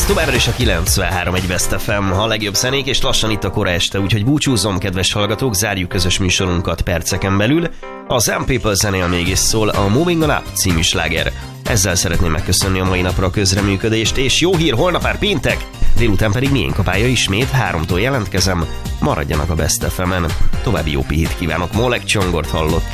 továbbra is a 93 egy Best FM, a legjobb zenék, és lassan itt a kora este, úgyhogy búcsúzom, kedves hallgatók, zárjuk közös műsorunkat perceken belül. A Some People zenél mégis szól a Moving On Up című sláger. Ezzel szeretném megköszönni a mai napra a közreműködést, és jó hír, holnap már péntek, délután pedig miénk a pálya ismét, 3-tól jelentkezem, maradjanak a Best FM-en. További jó pihit kívánok, Molek Csongort hallották.